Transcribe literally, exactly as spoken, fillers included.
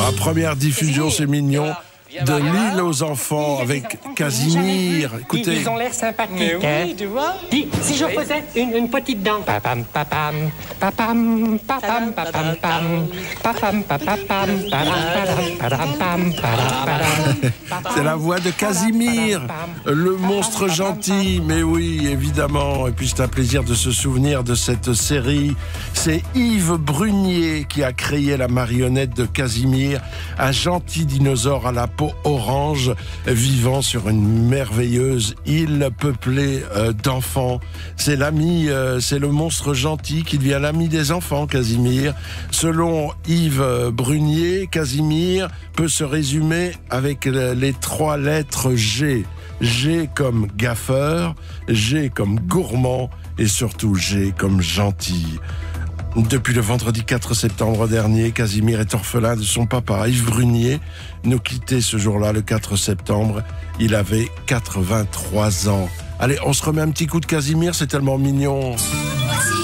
Ah, première diffusion, c'est mignon. De l'île aux enfants avec Casimir. Écoutez. Ils ont l'air sympathiques. Mais oui, hein. tu vois. Dis, si je faisais une, une petite danse. Papam, papam, papam, papam, papam, pam, papam, papam, pam, padam, padam, pam, padam, padam. C'est la voix de Casimir, le monstre gentil. Mais oui, évidemment. Et puis c'est un plaisir de se souvenir de cette série. C'est Yves Brunier qui a créé la marionnette de Casimir, un gentil dinosaure à la peau orange, vivant sur une merveilleuse île peuplée euh, d'enfants. C'est l'ami, euh, c'est le monstre gentil qui devient l'ami des enfants, Casimir. Selon Yves Brunier, Casimir peut se résumer avec les trois lettres G. G comme gaffeur, G comme gourmand et surtout G comme gentil. Depuis le vendredi quatre septembre dernier, Casimir est orphelin de son papa. Yves Brunier nous quittait ce jour-là, le quatre septembre. Il avait quatre-vingt-trois ans. Allez, on se remet un petit coup de Casimir, c'est tellement mignon.